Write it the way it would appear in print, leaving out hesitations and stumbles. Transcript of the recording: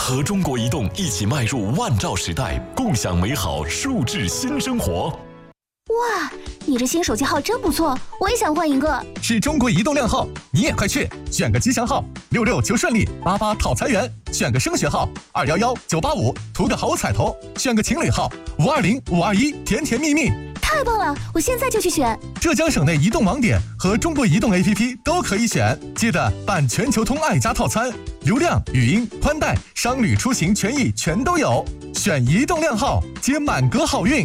和中国移动一起迈入万兆时代，共享美好数字新生活。 哇，你这新手机号真不错，我也想换一个。 是中国移动靓号，你也快去选个吉祥号，66求顺利，88讨财源，选个升学号，211 985图个好彩头，选个情侣号，520 521甜甜蜜蜜。 太棒了，我现在就去选。 浙江省内移动网点和中国移动 APP 都可以选，记得办全球通爱家套餐，流量、语音、宽带、商旅出行权益全都有。选移动靓号，接满格好运。